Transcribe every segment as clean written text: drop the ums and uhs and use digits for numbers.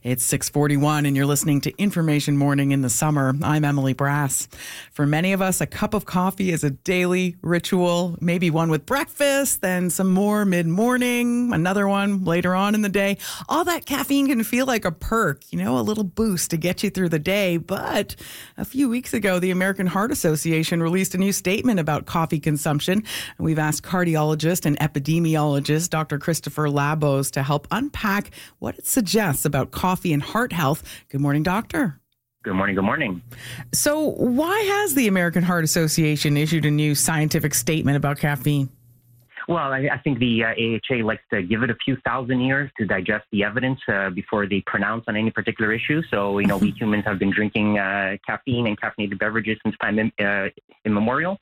It's 6:41 and you're listening to Information Morning in the Summer. I'm Emily Brass. For many of us, a cup of coffee is a daily ritual, maybe one with breakfast, then some more mid-morning, another one later on in the day. All that caffeine can feel like a perk, a little boost to get you through the day. But a few weeks ago, the American Heart Association released a new statement about coffee consumption. We've asked cardiologist and epidemiologist Dr. Christopher Labos to help unpack what it suggests about coffee and heart health. Good morning, doctor. Good morning. Good morning. So why has the American Heart Association issued a new scientific statement about caffeine? Well, I think the AHA likes to give it a few thousand years to digest the evidence before they pronounce on any particular issue. So, we humans have been drinking caffeine and caffeinated beverages since time immemorial.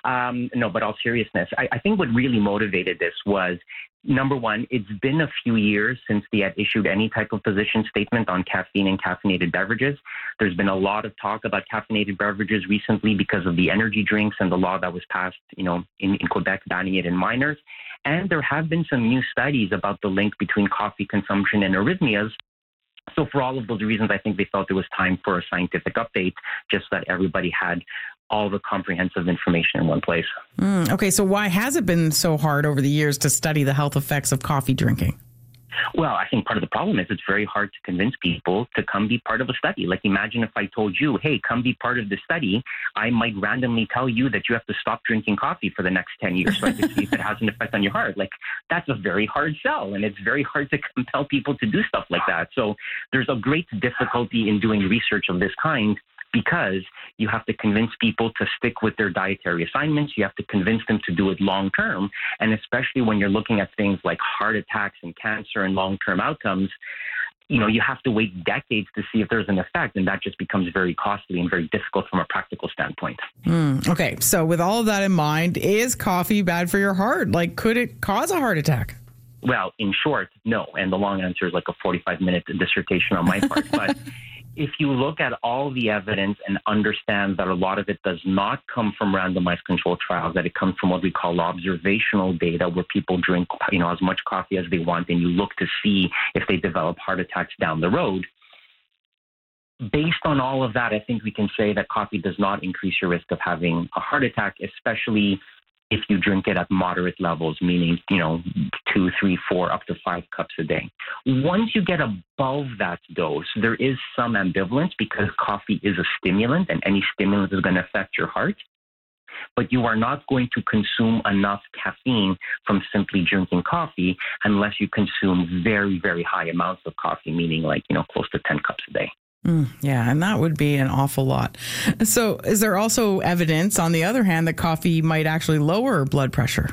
But all seriousness, I think what really motivated this was, number one, it's been a few years since they had issued any type of position statement on caffeine and caffeinated beverages. There's been a lot of talk about caffeinated beverages recently because of the energy drinks and the law that was passed, in Quebec banning it in minors. And there have been some new studies about the link between coffee consumption and arrhythmias. So for all of those reasons, I think they felt it was time for a scientific update, just that everybody had all the comprehensive information in one place. Okay, so why has it been so hard over the years to study the health effects of coffee drinking? Well, I think part of the problem is it's very hard to convince people to come be part of a study. Like, imagine if I told you, hey, come be part of the study. I might randomly tell you that you have to stop drinking coffee for the next 10 years so I can see if it has an effect on your heart. Like, that's a very hard sell, and it's very hard to compel people to do stuff like that. So there's a great difficulty in doing research of this kind, because you have to convince people to stick with their dietary assignments. You have to convince them to do it long term. And especially when you're looking at things like heart attacks and cancer and long-term outcomes, you have to wait decades to see if there's an effect. And that just becomes very costly and very difficult from a practical standpoint. Okay. So with all of that in mind, is coffee bad for your heart? Like, could it cause a heart attack? Well, in short, no. And the long answer is like a 45-minute dissertation on my part. But if you look at all the evidence and understand that a lot of it does not come from randomized controlled trials, that it comes from what we call observational data, where people drink, as much coffee as they want, and you look to see if they develop heart attacks down the road. Based on all of that, I think we can say that coffee does not increase your risk of having a heart attack, especially if you drink it at moderate levels, meaning, 2, 3, 4, up to 5 cups a day. Once you get above that dose, there is some ambivalence because coffee is a stimulant and any stimulant is going to affect your heart. But you are not going to consume enough caffeine from simply drinking coffee unless you consume very, very high amounts of coffee, meaning close to 10 cups a day. Yeah, and that would be an awful lot. So is there also evidence, on the other hand, that coffee might actually lower blood pressure?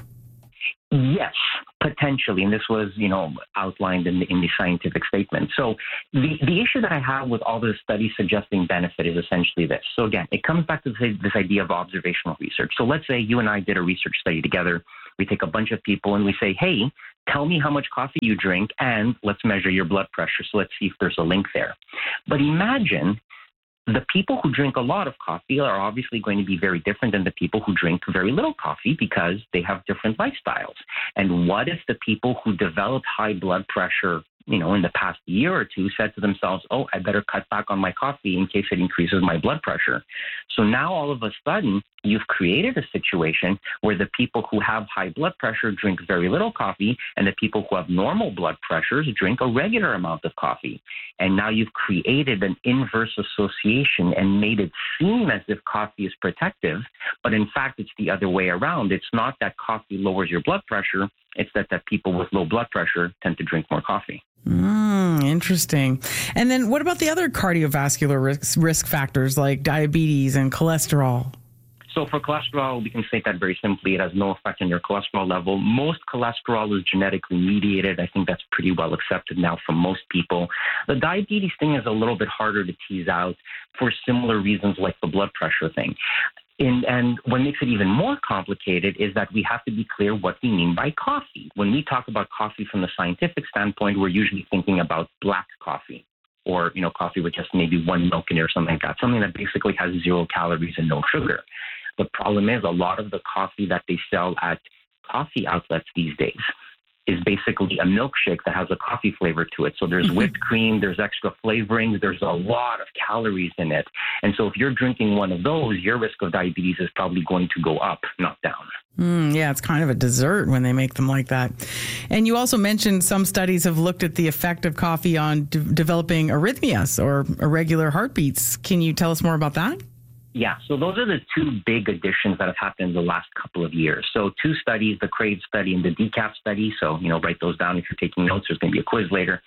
Yes, potentially. And this was, outlined in the scientific statement. So the issue that I have with all the studies suggesting benefit is essentially this. So again, it comes back to this idea of observational research. So let's say you and I did a research study together. We take a bunch of people and we say, hey, tell me how much coffee you drink and let's measure your blood pressure. So let's see if there's a link there. But imagine the people who drink a lot of coffee are obviously going to be very different than the people who drink very little coffee because they have different lifestyles. And what if the people who developed high blood pressure, in the past year or two said to themselves, oh, I better cut back on my coffee in case it increases my blood pressure. So now all of a sudden, you've created a situation where the people who have high blood pressure drink very little coffee, and the people who have normal blood pressures drink a regular amount of coffee. And now you've created an inverse association and made it seem as if coffee is protective, but in fact, it's the other way around. It's not that coffee lowers your blood pressure. It's that people with low blood pressure tend to drink more coffee. Interesting. And then what about the other cardiovascular risk factors like diabetes and cholesterol? So for cholesterol, we can state that very simply. It has no effect on your cholesterol level. Most cholesterol is genetically mediated. I think that's pretty well accepted now from most people. The diabetes thing is a little bit harder to tease out for similar reasons like the blood pressure thing. And what makes it even more complicated is that we have to be clear what we mean by coffee. When we talk about coffee from the scientific standpoint, we're usually thinking about black coffee or, coffee with just maybe one milk in it or something like that, something that basically has 0 calories and no sugar. The problem is a lot of the coffee that they sell at coffee outlets these days is basically a milkshake that has a coffee flavor to it. So there's whipped cream, there's extra flavorings, there's a lot of calories in it. And so if you're drinking one of those, your risk of diabetes is probably going to go up, not down. Yeah, it's kind of a dessert when they make them like that. And you also mentioned some studies have looked at the effect of coffee on developing arrhythmias or irregular heartbeats. Can you tell us more about that? Yeah, so those are the two big additions that have happened in the last couple of years. So two studies, the CRAVE study and the DECAF study. So, write those down if you're taking notes. There's going to be a quiz later.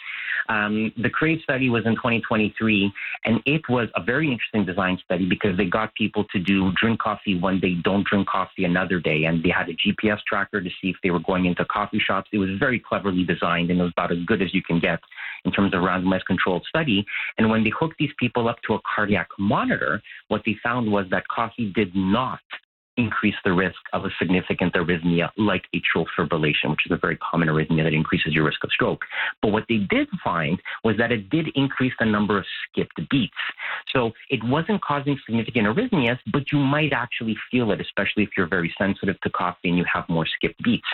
The CRAVE study was in 2023, and it was a very interesting design study because they got people to drink coffee one day, don't drink coffee another day. And they had a GPS tracker to see if they were going into coffee shops. It was very cleverly designed, and it was about as good as you can get in terms of randomized controlled study. And when they hooked these people up to a cardiac monitor, what they found was that coffee did not increase the risk of a significant arrhythmia like atrial fibrillation, which is a very common arrhythmia that increases your risk of stroke. But what they did find was that it did increase the number of skipped beats. So it wasn't causing significant arrhythmias, but you might actually feel it, especially if you're very sensitive to coffee and you have more skipped beats.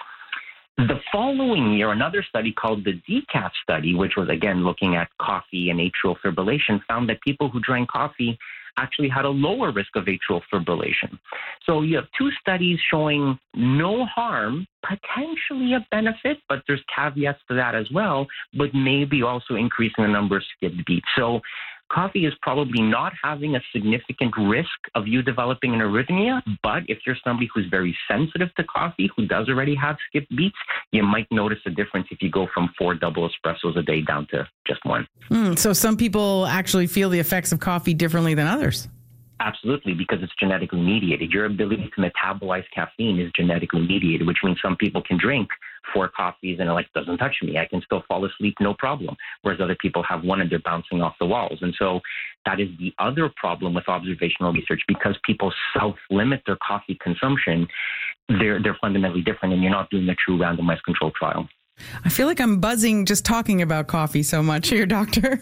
The following year, another study called the DECAF study, which was again looking at coffee and atrial fibrillation, found that people who drank coffee actually had a lower risk of atrial fibrillation. So you have two studies showing no harm, potentially a benefit, but there's caveats to that as well, but maybe also increasing the number of skipped beats. So coffee is probably not having a significant risk of you developing an arrhythmia, but if you're somebody who's very sensitive to coffee, who does already have skipped beats, you might notice a difference if you go from 4 double espressos a day down to just 1. So some people actually feel the effects of coffee differently than others. Absolutely, because it's genetically mediated. Your ability to metabolize caffeine is genetically mediated, which means some people can drink 4 coffees and it doesn't touch me. I can still fall asleep, no problem. Whereas other people have one and they're bouncing off the walls. And so that is the other problem with observational research, because people self-limit their coffee consumption. They're fundamentally different, and you're not doing a true randomized controlled trial. I feel like I'm buzzing just talking about coffee so much here, doctor.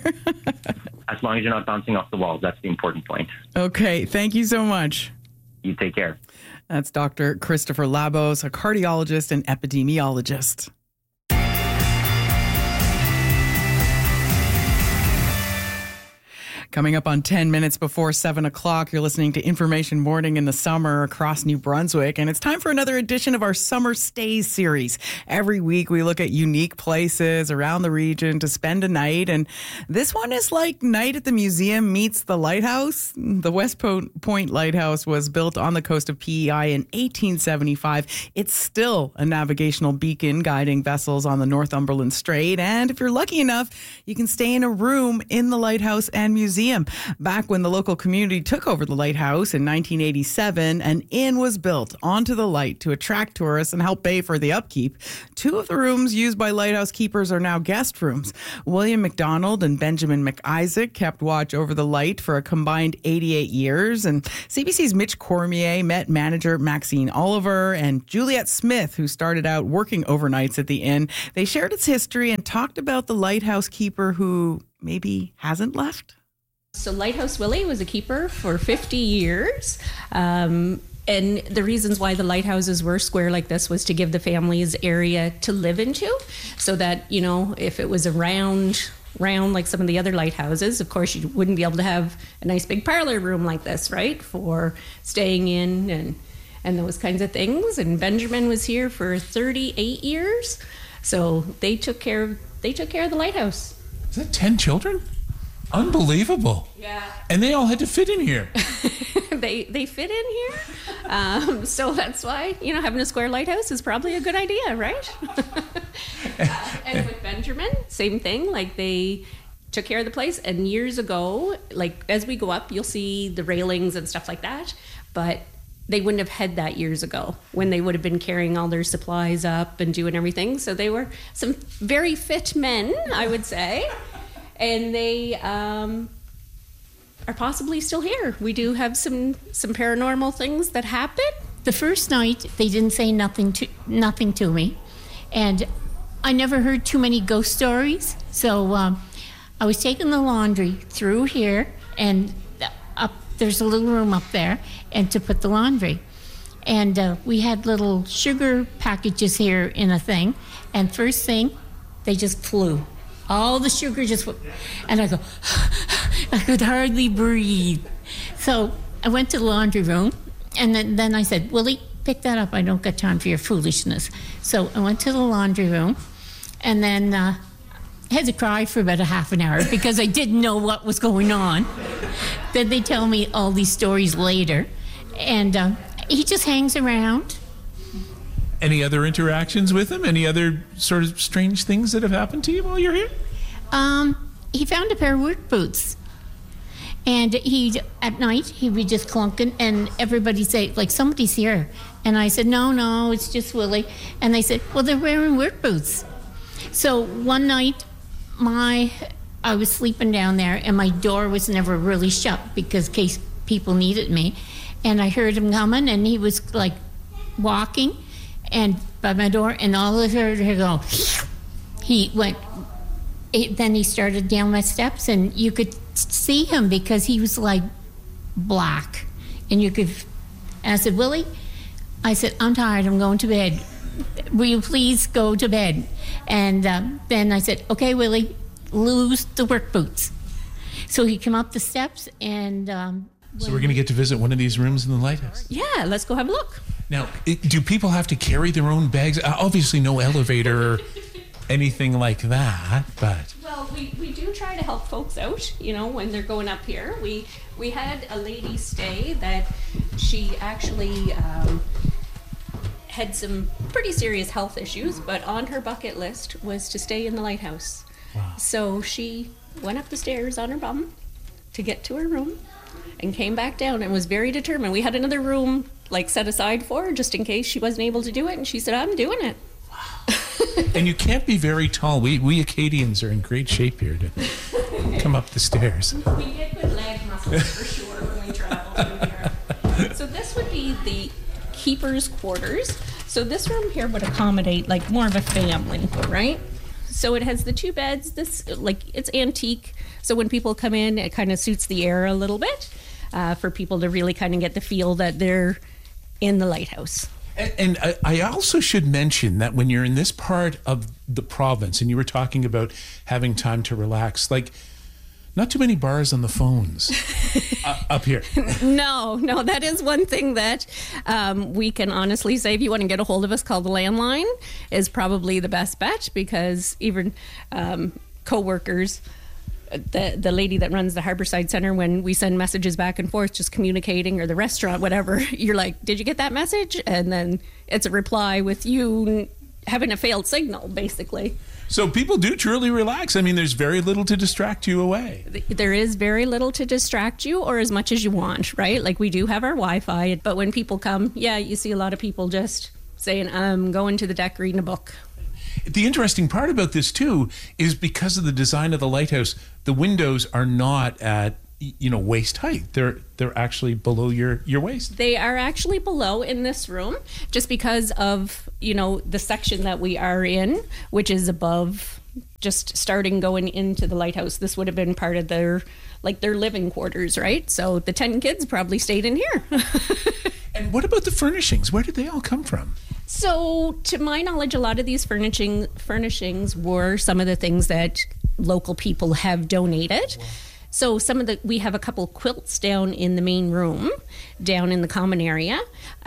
As long as you're not bouncing off the walls, that's the important point. Okay, thank you so much. You take care. That's Dr. Christopher Labos, a cardiologist and epidemiologist. Coming up on 10 minutes before 7 o'clock, you're listening to Information Morning in the Summer across New Brunswick, and it's time for another edition of our Summer Stays series. Every week, we look at unique places around the region to spend a night, and this one is like Night at the Museum meets the Lighthouse. The West Point Lighthouse was built on the coast of PEI in 1875. It's still a navigational beacon guiding vessels on the Northumberland Strait, and if you're lucky enough, you can stay in a room in the lighthouse and museum. Back when the local community took over the lighthouse in 1987, an inn was built onto the light to attract tourists and help pay for the upkeep. 2 of the rooms used by lighthouse keepers are now guest rooms. William McDonald and Benjamin McIsaac kept watch over the light for a combined 88 years. And CBC's Mitch Cormier met manager Maxine Oliver and Juliet Smith, who started out working overnights at the inn. They shared its history and talked about the lighthouse keeper who maybe hasn't left. So Lighthouse Willie was a keeper for 50 years. And the reasons why the lighthouses were square like this was to give the families area to live into, so that, if it was a round like some of the other lighthouses, of course, you wouldn't be able to have a nice big parlor room like this, right, for staying in and those kinds of things. And Benjamin was here for 38 years. So they took care of the lighthouse. Is that 10 children? Unbelievable. Yeah. And they all had to fit in here. They fit in here. So that's why, having a square lighthouse is probably a good idea, right? And with Benjamin, same thing. They took care of the place. And years ago, as we go up, you'll see the railings and stuff like that. But they wouldn't have had that years ago when they would have been carrying all their supplies up and doing everything. So they were some very fit men, I would say. And they are possibly still here. We do have some paranormal things that happen. The first night, they didn't say nothing to me. And I never heard too many ghost stories. So I was taking the laundry through here, and up there's a little room up there, and to put the laundry. And we had little sugar packages here in a thing. And first thing, they just flew. All the sugar just went. And I go, I could hardly breathe. So I went to the laundry room. And then I said, Willie, pick that up. I don't got time for your foolishness. So I went to the laundry room. And then I had to cry for about a half an hour because I didn't know what was going on. Then they tell me all these stories later. And he just hangs around. Any other interactions with him? Any other sort of strange things that have happened to you while you're here? He found a pair of work boots. And at night, he'd be just clunking, and everybody say, like, somebody's here. And I said, no, it's just Willie. And they said, well, they're wearing work boots. So one night, I was sleeping down there, and my door was never really shut because in case people needed me. And I heard him coming, and he was, like, walking and by my door, and all I heard her go, he went, then he started down my steps, and you could see him because he was like black, and and I said, Willie, I said, I'm tired, I'm going to bed. Will you please go to bed? And then I said, okay, Willie, lose the work boots. So he came up the steps, and so we're going to get to visit one of these rooms in the lighthouse. Yeah, let's go have a look. Now, do people have to carry their own bags? Obviously no elevator or anything like that, but... Well, we do try to help folks out, when they're going up here. We had a lady stay that she actually had some pretty serious health issues, but on her bucket list was to stay in the lighthouse. Wow. So she went up the stairs on her bum to get to her room and came back down and was very determined. We had another room set aside for her just in case she wasn't able to do it, and she said, I'm doing it. And you can't be very tall. We Acadians are in great shape here to come up the stairs. We get good leg muscles for sure when we travel through here. So this would be the keeper's quarters. So this room here would accommodate more of a family, right? So it has the two beds. This it's antique. So when people come in, it kind of suits the air a little bit for people to really kind of get the feel that they're in the lighthouse. And I also should mention that when you're in this part of the province and you were talking about having time to relax, not too many bars on the phones up here. No, that is one thing that we can honestly say. If you want to get a hold of us, call the landline is probably the best bet, because even co-workers, the lady that runs the Harborside Centre, when we send messages back and forth, just communicating, or the restaurant, whatever, you're like, did you get that message? And then it's a reply with you having a failed signal, basically. So people do truly relax. I mean, there's very little to distract you away. There is very little to distract you, or as much as you want, right? We do have our Wi-Fi, but when people come, you see a lot of people just saying, I'm going to the deck reading a book. The interesting part about this too is because of the design of the lighthouse, the windows are not at waist height. They're actually below your waist. They are actually below in this room, just because of the section that we are in, which is above, just starting going into the lighthouse. This would have been part of their living quarters, right? So the 10 kids probably stayed in here. And what about the furnishings? Where did they all come from? So, to my knowledge, a lot of these furnishings were some of the things that local people have donated. Wow. So we have a couple quilts down in the main room, down in the common area,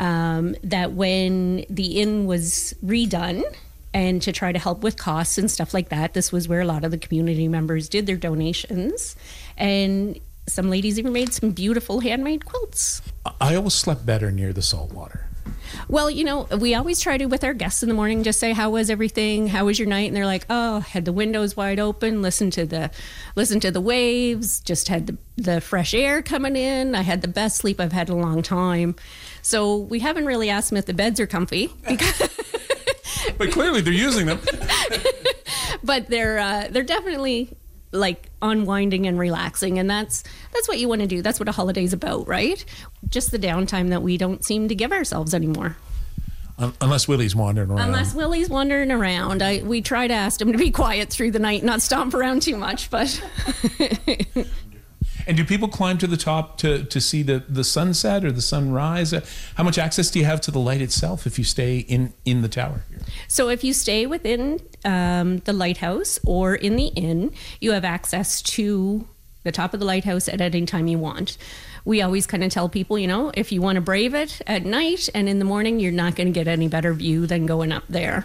that when the inn was redone, and to try to help with costs and stuff like that, this was where a lot of the community members did their donations. And some ladies even made some beautiful handmade quilts. I always slept better near the salt water. Well, we always try to, with our guests in the morning, just say, how was everything? How was your night? And they're like, oh, had the windows wide open, listen to the waves, just had the fresh air coming in. I had the best sleep I've had in a long time. So we haven't really asked them if the beds are comfy. But clearly they're using them. But they're definitely unwinding and relaxing, and that's what you want to do. That's what a holiday's about, right? Just the downtime that we don't seem to give ourselves anymore. Unless Willie's wandering around. We try to ask him to be quiet through the night, not stomp around too much, but... And do people climb to the top to see the sunset or the sunrise? How much access do you have to the light itself if you stay in the tower? So if you stay within the lighthouse or in the inn, you have access to the top of the lighthouse at any time you want. We always kind of tell people, if you want to brave it at night and in the morning, you're not going to get any better view than going up there.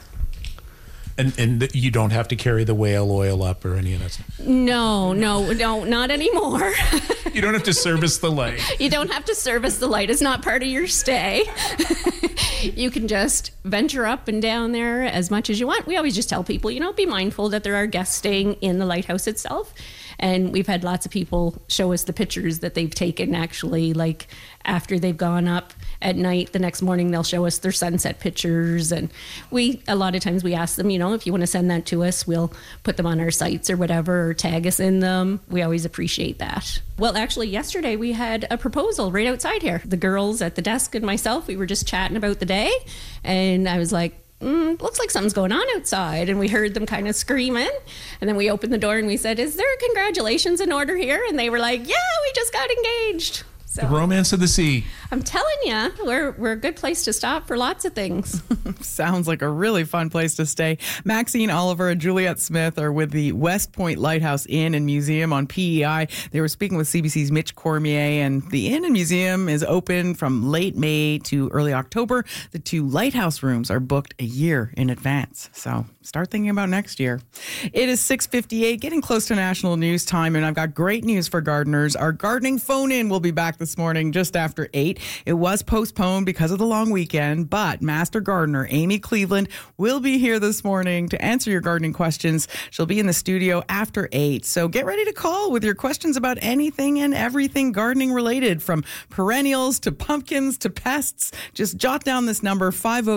And you don't have to carry the whale oil up or any of that stuff? No, not anymore. You don't have to service the light. You don't have to service the light. It's not part of your stay. You can just venture up and down there as much as you want. We always just tell people, be mindful that there are guests staying in the lighthouse itself. And we've had lots of people show us the pictures that they've taken actually, like after they've gone up at night, the next morning they'll show us their sunset pictures. And a lot of times we ask them, if you want to send that to us, we'll put them on our sites or whatever, or tag us in them. We always appreciate that. Well, actually, yesterday we had a proposal right outside here. The girls at the desk and myself, we were just chatting about the day. And I was like, looks like something's going on outside. And we heard them kind of screaming. And then we opened the door and we said, is there a congratulations in order here? And they were like, yeah, we just got engaged. So, the romance of the sea. I'm telling you, we're a good place to stop for lots of things. Sounds like a really fun place to stay. Maxine Oliver and Juliet Smith are with the West Point Lighthouse Inn and Museum on PEI. They were speaking with CBC's Mitch Cormier, and the Inn and Museum is open from late May to early October. The 2 lighthouse rooms are booked a year in advance. So start thinking about next year. It is 6:58, getting close to national news time, and I've got great news for gardeners. Our gardening phone-in will be back this morning just after 8. It was postponed because of the long weekend, but Master Gardener Amy Cleveland will be here this morning to answer your gardening questions. She'll be in the studio after 8. So get ready to call with your questions about anything and everything gardening related, from perennials to pumpkins to pests. Just jot down this number,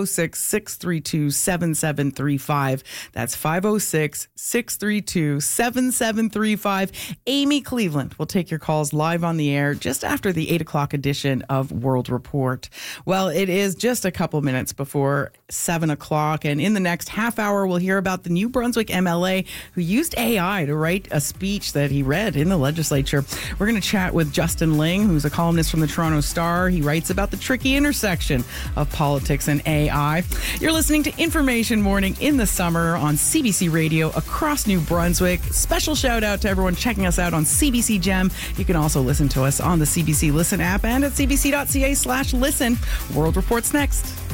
506-632-7735. That's 506-632-7735. Amy Cleveland will take your calls live on the air just after the 8 o'clock edition of World Report. Well, it is just a couple minutes before 7 o'clock, and in the next half hour, we'll hear about the New Brunswick MLA who used AI to write a speech that he read in the legislature. We're going to chat with Justin Ling, who's a columnist from the Toronto Star. He writes about the tricky intersection of politics and AI. You're listening to Information Morning in the summer on CBC Radio across New Brunswick. Special shout out to everyone checking us out on CBC Gem. You can also listen to us on the CBC Listen app and at cbc.ca/listen. World Report's next.